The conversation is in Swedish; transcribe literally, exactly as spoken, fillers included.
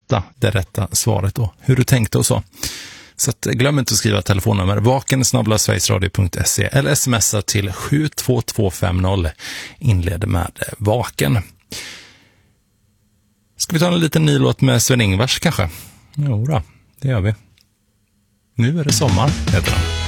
berätta det rätta svaret då, hur du tänkte och så. Så att, glöm inte att skriva telefonnummer vaken snabel-a sverigesradio punkt se eller smsa till sju två två fem noll, inleder med vaken. Ska vi ta en liten ny låt med Sven-Ingvars kanske? Jo då, det gör vi. Nu är det sommar, heter den.